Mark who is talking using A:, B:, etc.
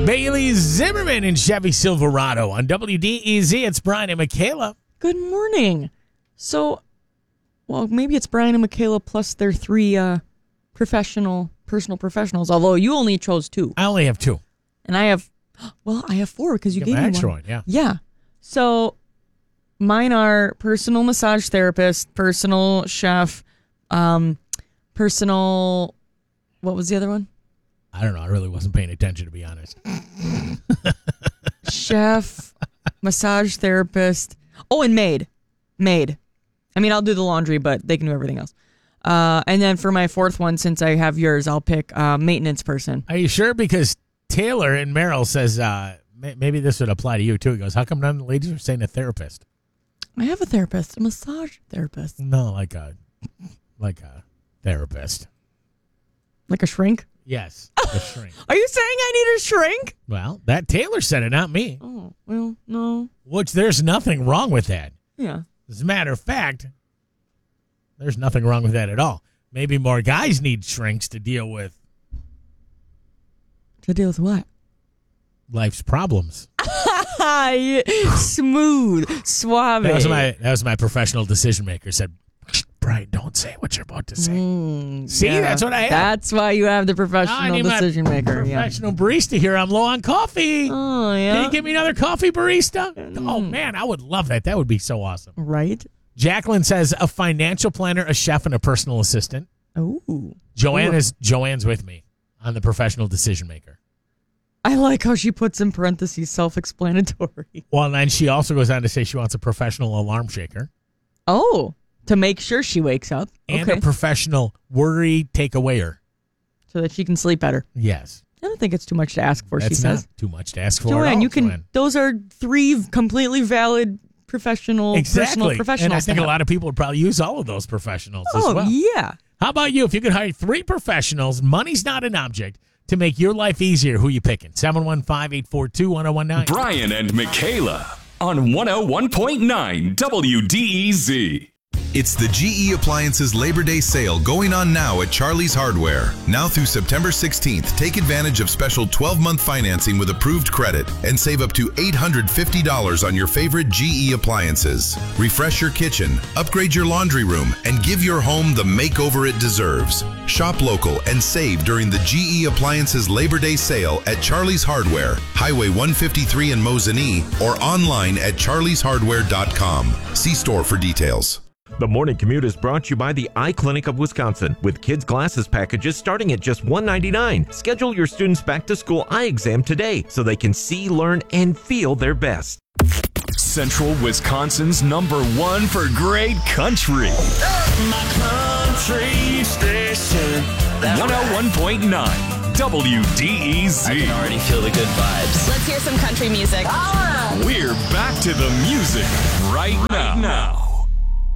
A: Bailey Zimmerman and Chevy Silverado on WDEZ. It's Brian and Michaela.
B: Good morning. So, well, maybe it's Brian and Michaela plus their three personal professionals, although you only chose two.
A: I only have two.
B: And I have four because you gave me
A: extra
B: one.
A: Yeah.
B: Yeah. So, mine are personal massage therapist, personal chef, personal, what was the other one?
A: I don't know. I really wasn't paying attention, to be honest.
B: Chef, massage therapist. Oh, and maid. I mean, I'll do the laundry, but they can do everything else. And then for my fourth one, since I have yours, I'll pick maintenance person.
A: Are you sure? Because Taylor and Merrill says maybe this would apply to you, too. He goes, how come none of the ladies are saying a therapist?
B: I have a therapist, a massage therapist.
A: No, like a therapist.
B: Like a shrink?
A: Yes, a shrink.
B: Are you saying I need a shrink?
A: Well, that Taylor said it, not me.
B: Oh, well, no.
A: Which there's nothing wrong with that.
B: Yeah.
A: As a matter of fact, there's nothing wrong with that at all. Maybe more guys need shrinks to deal with
B: what?
A: life's problems.
B: Smooth, suave.
A: That was my professional decision maker. Said, Brian, don't say what you're about to say. See,
B: yeah.
A: that's what I have.
B: That's why you have the professional decision maker.
A: Professional barista here. I'm low on coffee.
B: Oh, yeah.
A: Can you give me another coffee barista? Oh, man, I would love that. That would be so awesome.
B: Right?
A: Jacqueline says a financial planner, a chef, and a personal assistant.
B: Oh.
A: Joanne's with me on the professional decision maker.
B: I like how she puts in parentheses self-explanatory.
A: Well, and then she also goes on to say she wants a professional alarm shaker.
B: Oh, to make sure she wakes up.
A: And a professional worry takeawayer.
B: So that she can sleep better.
A: Yes.
B: I don't think it's too much to ask for,
A: That's
B: she says.
A: Not too much to ask for.
B: Joanne,
A: at all,
B: you can.
A: Joanne.
B: Those are three completely valid personal professionals.
A: And I think a lot of people would probably use all of those professionals as well.
B: Oh, yeah.
A: How about you? If you could hire three professionals, money's not an object, to make your life easier, who you picking? 715-842-1019.
C: Brian and Michaela on 101.9 WDEZ.
D: It's the GE Appliances Labor Day sale going on now at Charlie's Hardware. Now through September 16th, take advantage of special 12-month financing with approved credit and save up to $850 on your favorite GE appliances. Refresh your kitchen, upgrade your laundry room, and give your home the makeover it deserves. Shop local and save during the GE Appliances Labor Day sale at Charlie's Hardware, Highway 153 in Mosinee, or online at charlieshardware.com. See store for details.
E: The Morning Commute is brought to you by the Eye Clinic of Wisconsin, with kids' glasses packages starting at just $1.99. Schedule your students' back-to-school eye exam today so they can see, learn, and feel their best.
C: Central Wisconsin's #1 for great country.
F: My country station.
C: 101.9 WDEZ.
F: I can already feel the good vibes.
G: Let's hear some country music.
C: We're back to the music right now.